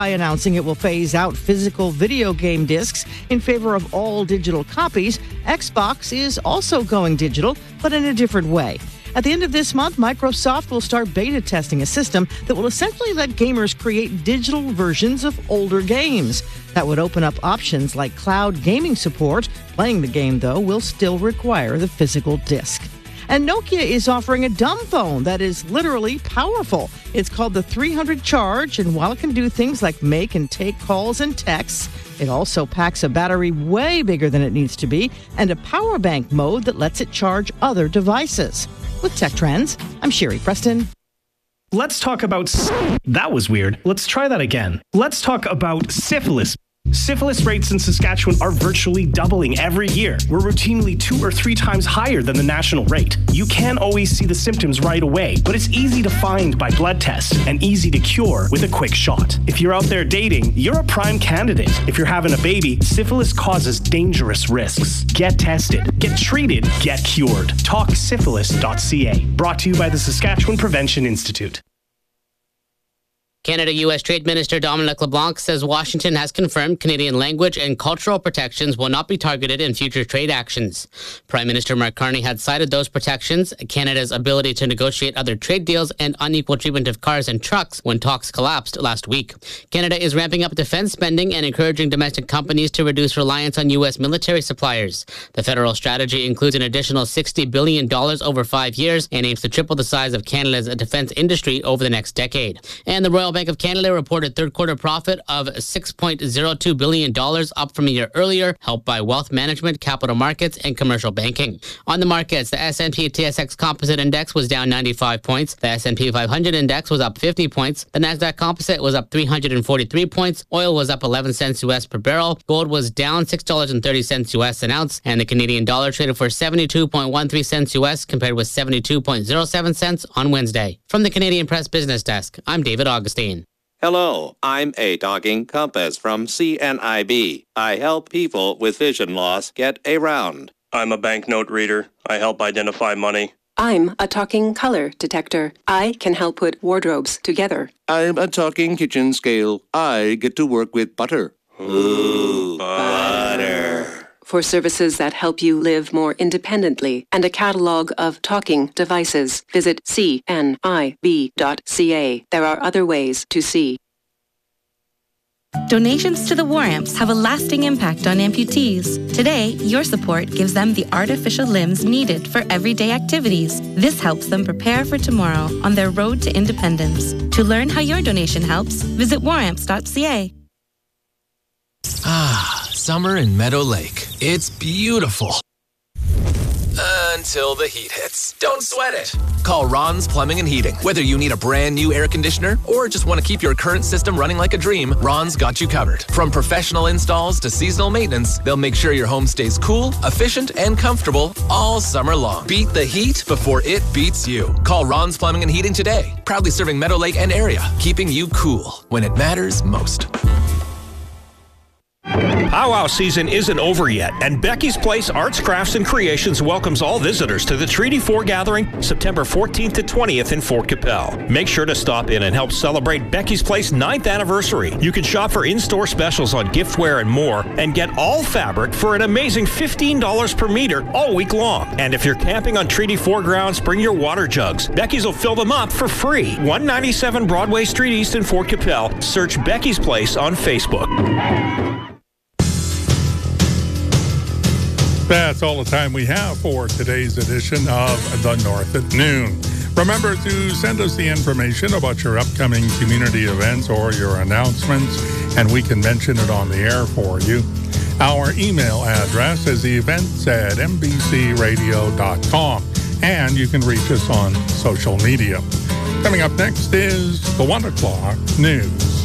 Announcing it will phase out physical video game discs in favor of all digital copies, Xbox is also going digital, but in a different way. At the end of this month, Microsoft will start beta testing a system that will essentially let gamers create digital versions of older games. That would open up options like cloud gaming support. Playing the game, though, will still require the physical disc. And Nokia is offering a dumb phone that is literally powerful. It's called the 300 Charge, and while it can do things like make and take calls and texts, it also packs a battery way bigger than it needs to be and a power bank mode that lets it charge other devices. With Tech Trends, I'm Sherry Preston. Let's talk about... That was weird. Let's try that again. Let's talk about syphilis. Syphilis rates in Saskatchewan are virtually doubling every year. We're routinely 2 or 3 times higher than the national rate. You can't always see the symptoms right away, but it's easy to find by blood tests and easy to cure with a quick shot. If you're out there dating, you're a prime candidate. If you're having a baby, syphilis causes dangerous risks. Get tested, get treated, get cured. TalkSyphilis.ca. Brought to you by the Saskatchewan Prevention Institute. Canada-U.S. Trade Minister Dominic LeBlanc says Washington has confirmed Canadian language and cultural protections will not be targeted in future trade actions. Prime Minister Mark Carney had cited those protections, Canada's ability to negotiate other trade deals, and unequal treatment of cars and trucks when talks collapsed last week. Canada is ramping up defense spending and encouraging domestic companies to reduce reliance on U.S. military suppliers. The federal strategy includes an additional $60 billion over 5 years and aims to triple the size of Canada's defense industry over the next decade. And the Royal Bank of Canada reported third quarter profit of $6.02 billion, up from a year earlier, helped by wealth management, capital markets, and commercial banking. On the markets, the S&P/TSX Composite Index was down 95 points. The S&P 500 Index was up 50 points. The Nasdaq Composite was up 343 points. Oil was up 11 cents U.S. per barrel. Gold was down $6.30 U.S. an ounce. And the Canadian dollar traded for 72.13 cents U.S. compared with 72.07 cents on Wednesday. From the Canadian Press Business Desk, I'm David Augustine. Hello, I'm A Talking Compass from CNIB. I help people with vision loss get around. I'm a banknote reader. I help identify money. I'm a talking color detector. I can help put wardrobes together. I'm a talking kitchen scale. I get to work with butter. Ooh, butter. For services that help you live more independently and a catalog of talking devices, visit cnib.ca. There are other ways to see. Donations to the War Amps have a lasting impact on amputees. Today, your support gives them the artificial limbs needed for everyday activities. This helps them prepare for tomorrow on their road to independence. To learn how your donation helps, visit waramps.ca. Summer in Meadow Lake. It's beautiful. Until the heat hits. Don't sweat it. Call Ron's Plumbing and Heating. Whether you need a brand new air conditioner or just want to keep your current system running like a dream, Ron's got you covered. From professional installs to seasonal maintenance, they'll make sure your home stays cool, efficient, and comfortable all summer long. Beat the heat before it beats you. Call Ron's Plumbing and Heating today. Proudly serving Meadow Lake and area, keeping you cool when it matters most. Powwow season isn't over yet, and Becky's Place Arts, Crafts, and Creations welcomes all visitors to the Treaty 4 gathering September 14th to 20th in Fort Capel. Make sure to stop in and help celebrate Becky's Place 9th anniversary. You can shop for in-store specials on giftware and more, and get all fabric for an amazing $15 per meter all week long. And if you're camping on Treaty 4 grounds, bring your water jugs. Becky's will fill them up for free. 197 Broadway Street East in Fort Capel. Search Becky's Place on Facebook. That's all the time we have for today's edition of The North at Noon. Remember to send us the information about your upcoming community events or your announcements, and we can mention it on the air for you. Our email address is events@mbcradio.com, and you can reach us on social media. Coming up next is the 1 o'clock news.